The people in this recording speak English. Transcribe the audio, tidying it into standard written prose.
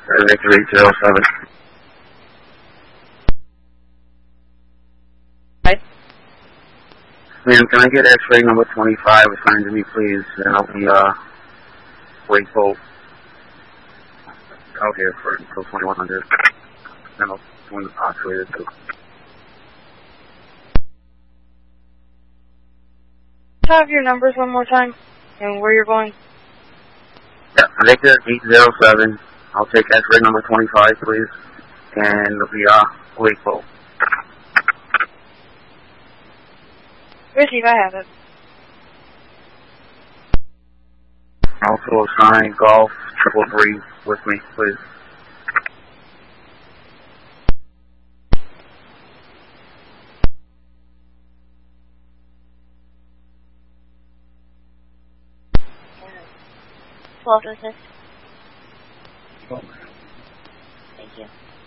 Victor 807. Right. Ma'am, can I get X-ray number 25 assigned to me, please? And I'll be, grateful out here for until 2100. Then I'll swing the postulated too. Have your numbers one more time and where you're going. Yeah, Victor 807. I'll take X-ray number 25, please. And it'll be, grateful. Receive, I have it. Also assign golf 333 with me, please. Well, assist. Thank you.